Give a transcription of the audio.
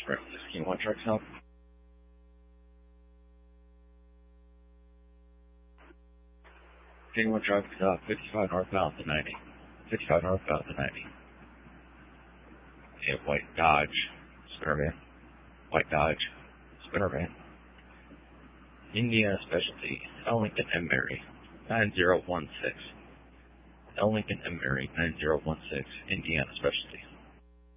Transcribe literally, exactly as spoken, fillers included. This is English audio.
Sprint sixteen one truck stop. sixteen one truck stop, fifty-five northbound to ninety. fifty-five northbound to ninety. A white Dodge Sprinter van. White Dodge Sprinter van. Indiana Specialty, L. Lincoln and Mary, nine zero one six. L. Lincoln and Mary, nine zero one six, Indiana Specialty.